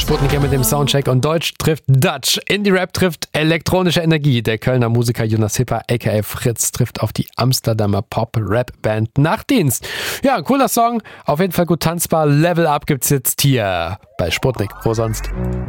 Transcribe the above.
Sputnik mit dem Soundcheck und Deutsch trifft Dutch. Indie-Rap trifft elektronische Energie. Der Kölner Musiker Jonas Hipper aka Fritz trifft auf die Amsterdamer Pop-Rap-Band Nachtdienst. Ja, cooler Song. Auf jeden Fall gut tanzbar. Level Up gibt's jetzt hier bei Sputnik. Wo sonst?